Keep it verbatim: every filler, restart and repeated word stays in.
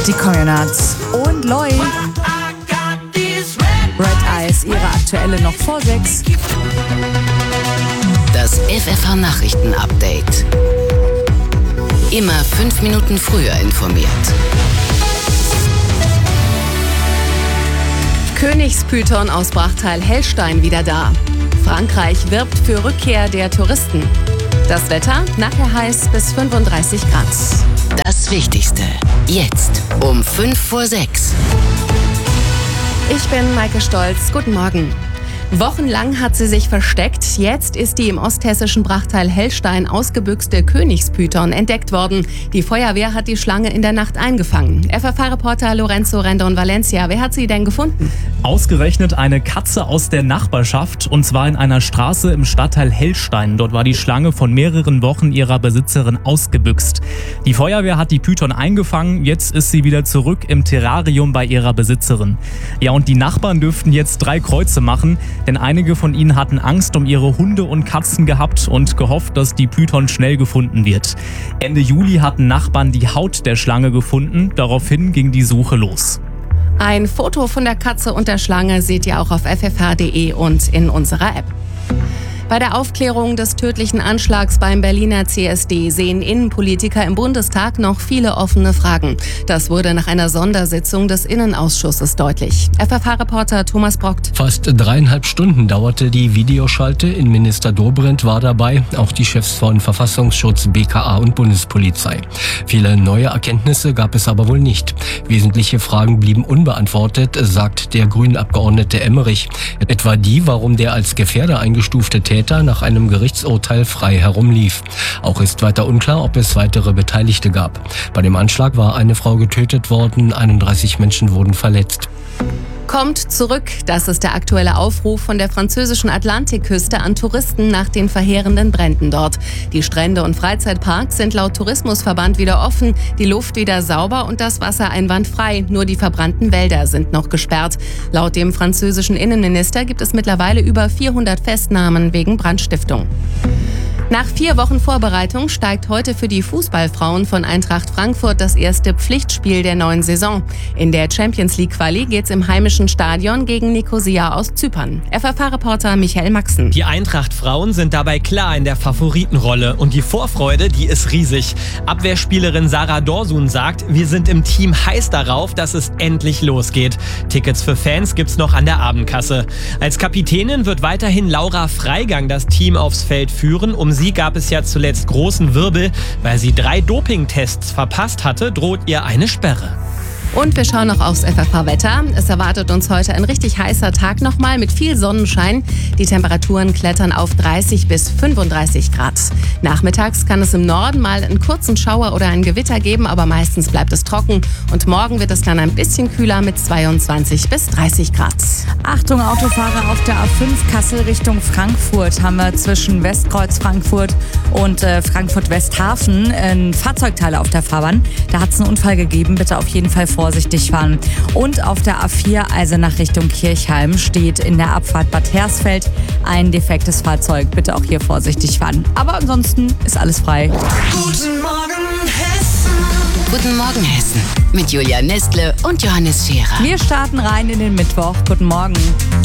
Die Communards und Loi. Red Eyes, ihre aktuelle noch vor sechs. Das F F H-Nachrichten-Update. Immer fünf Minuten früher informiert. Königspython aus Brachtal-Hellstein wieder da. Frankreich wirbt für Rückkehr der Touristen. Das Wetter nachher heiß bis fünfunddreißig Grad. Das Wichtigste jetzt um fünf vor sechs. Ich bin Maike Stolz. Guten Morgen. Wochenlang hat sie sich versteckt. Jetzt ist die im osthessischen Brachtal-Hellstein ausgebüxte Königspython entdeckt worden. Die Feuerwehr hat die Schlange in der Nacht eingefangen. F F H-Reporter Lorenzo Rendon Valencia, wer hat sie denn gefunden? Ausgerechnet eine Katze aus der Nachbarschaft, und zwar in einer Straße im Stadtteil Hellstein. Dort war die Schlange von mehreren Wochen ihrer Besitzerin ausgebüxt. Die Feuerwehr hat die Python eingefangen. Jetzt ist sie wieder zurück im Terrarium bei ihrer Besitzerin. Ja, und die Nachbarn dürften jetzt drei Kreuze machen. Denn einige von ihnen hatten Angst um ihre Hunde und Katzen gehabt und gehofft, dass die Python schnell gefunden wird. Ende Juli hatten Nachbarn die Haut der Schlange gefunden. Daraufhin ging die Suche los. Ein Foto von der Katze und der Schlange seht ihr auch auf f f h punkt d e und in unserer App. Bei der Aufklärung des tödlichen Anschlags beim Berliner C S D sehen Innenpolitiker im Bundestag noch viele offene Fragen. Das wurde nach einer Sondersitzung des Innenausschusses deutlich. F F H-Reporter Thomas Brockt. Fast dreieinhalb Stunden dauerte die Videoschalte. Innenminister Dobrindt war dabei, auch die Chefs von Verfassungsschutz, B K A und Bundespolizei. Viele neue Erkenntnisse gab es aber wohl nicht. Wesentliche Fragen blieben unbeantwortet, sagt der Grünen-Abgeordnete Emmerich. Etwa die, warum der als Gefährder eingestufte Täter nach einem Gerichtsurteil frei herumlief. Auch ist weiter unklar, ob es weitere Beteiligte gab. Bei dem Anschlag war eine Frau getötet worden, einunddreißig Menschen wurden verletzt. Kommt zurück, das ist der aktuelle Aufruf von der französischen Atlantikküste an Touristen nach den verheerenden Bränden dort. Die Strände und Freizeitparks sind laut Tourismusverband wieder offen, die Luft wieder sauber und das Wasser einwandfrei. Nur die verbrannten Wälder sind noch gesperrt. Laut dem französischen Innenminister gibt es mittlerweile über vierhundert Festnahmen wegen Brandstiftung. Nach vier Wochen Vorbereitung steigt heute für die Fußballfrauen von Eintracht Frankfurt das erste Pflichtspiel der neuen Saison. In der Champions League Quali geht's im heimischen Stadion gegen Nikosia aus Zypern. F F H-Reporter Michael Maxen. Die Eintracht-Frauen sind dabei klar in der Favoritenrolle und die Vorfreude, die ist riesig. Abwehrspielerin Sarah Dorsun sagt, wir sind im Team heiß darauf, dass es endlich losgeht. Tickets für Fans gibt's noch an der Abendkasse. Als Kapitänin wird weiterhin Laura Freigang das Team aufs Feld führen. Um sie gab es ja zuletzt großen Wirbel. Weil sie drei Dopingtests verpasst hatte, droht ihr eine Sperre. Und wir schauen noch aufs F F H-Wetter. Es erwartet uns heute ein richtig heißer Tag nochmal mit viel Sonnenschein. Die Temperaturen klettern auf dreißig bis fünfunddreißig Grad. Nachmittags kann es im Norden mal einen kurzen Schauer oder ein Gewitter geben, aber meistens bleibt es trocken. Und morgen wird es dann ein bisschen kühler mit zweiundzwanzig bis dreißig Grad. Achtung Autofahrer, auf der A fünf Kassel Richtung Frankfurt haben wir zwischen Westkreuz Frankfurt und äh, Frankfurt-Westhafen äh, Fahrzeugteile auf der Fahrbahn. Da hat es einen Unfall gegeben, bitte auf jeden Fall vorsichtig fahren. Und auf der A vier Eisenach Richtung Kirchheim steht in der Abfahrt Bad Hersfeld ein defektes Fahrzeug. Bitte auch hier vorsichtig fahren. Aber ansonsten ist alles frei. Guten Morgen Hessen. Guten Morgen Hessen mit Julia Nestle und Johannes Scherer. Wir starten rein in den Mittwoch. Guten Morgen.